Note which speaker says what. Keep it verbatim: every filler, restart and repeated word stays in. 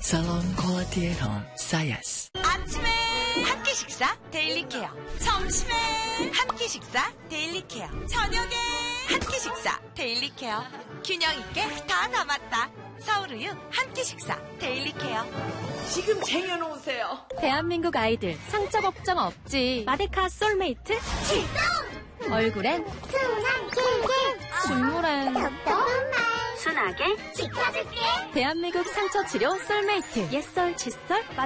Speaker 1: 살론 퀄리티의 홈 사이에스.
Speaker 2: 아침에 한 끼 식사 데일리 케어, 점심에 한 끼 식사 데일리 케어, 저녁에 한 끼 식사 데일리 케어. 균형 있게 다 담았다. 서울우유 한 끼 식사 데일리 케어.
Speaker 3: 지금 쟁여놓으세요.
Speaker 4: 대한민국 아이들 상처 걱정 없지. 마데카 솔메이트
Speaker 5: 출동!
Speaker 4: 얼굴엔
Speaker 5: 순한 꿀꿀
Speaker 4: 눈물엔
Speaker 5: 덕덕한 말
Speaker 4: 순하게
Speaker 5: 지켜줄게.
Speaker 4: 대한민국 상처 치료 솔메이트 옛설 칫솔